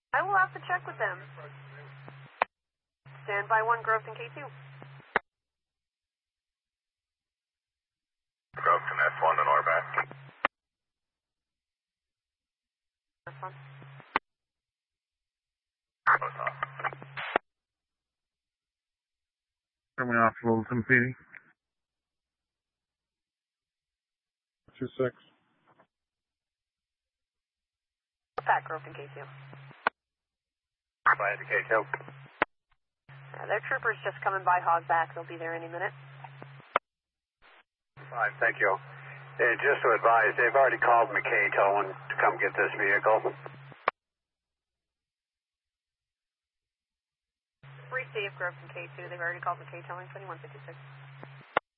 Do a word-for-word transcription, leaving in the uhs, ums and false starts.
I will have to check with them. Stand by one, Groveton K two. Groveton S one to Norback. S one. Close off. Coming off Littleton P D. two six. Back, Groveton K two. By the K two. Uh, their troopers just coming by Hogback. They'll be there any minute. Fine, thank you. Uh, just to advise, they've already called McKay Towing to come get this vehicle. Receive Groveton K two. They've already called McKay Towing twenty-one fifty-six.